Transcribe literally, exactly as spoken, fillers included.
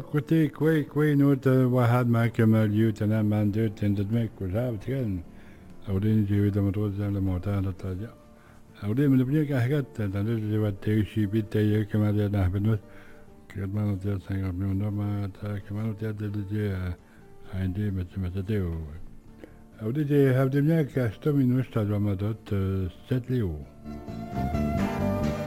Côté quoi quoi نوت واحد ما كمال يوت أنا ما ندير تندمج كلها بتكلم أولين جيبي دم روز على موتان تاجا أولين من بنيك حاجات تندرج جوا تيجي بيت تيجي كمان ده نحبنوس كمان نتيجة سنجاب نونا ما تا كمان نتيجة تيجي عندي مثل مثل تيو أولين جي هبدي بنيك أشتم من وش تجمع دوت ستليو